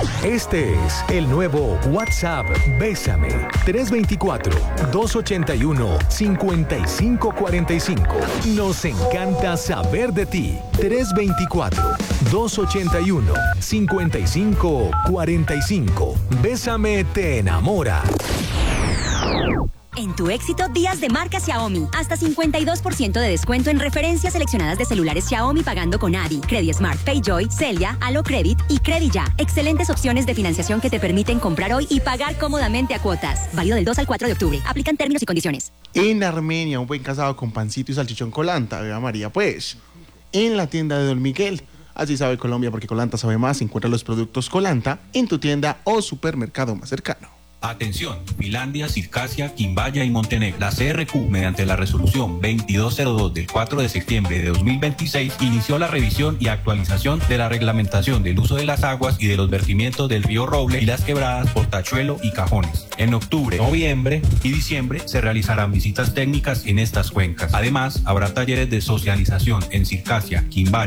Este es el nuevo WhatsApp Bésame 324-281-5545. Nos encanta saber de ti. 324-281-5545. Bésame te enamora. En tu éxito, días de marca Xiaomi. Hasta 52% de descuento en referencias seleccionadas de celulares Xiaomi pagando con Adi, Credismart, Payjoy, Celia, Alo Credit y Credilla. Excelentes opciones de financiación que te permiten comprar hoy y pagar cómodamente a cuotas. Válido del 2 al 4 de octubre. Aplican términos y condiciones. En Armenia, un buen casado con pancito y salchichón Colanta. Vea María, pues. En la tienda de Don Miguel. Así sabe Colombia, porque Colanta sabe más. Encuentra los productos Colanta en tu tienda o supermercado más cercano. Atención, Finlandia, Circasia, Quimbaya y Montenegro. La CRQ, mediante la resolución 2202 del 4 de septiembre de 2026, inició la revisión y actualización de la reglamentación del uso de las aguas y de los vertimientos del río Roble y las quebradas Portachuelo y Cajones. En octubre, noviembre y diciembre se realizarán visitas técnicas en estas cuencas. Además, habrá talleres de socialización en Circasia, Quimbaya,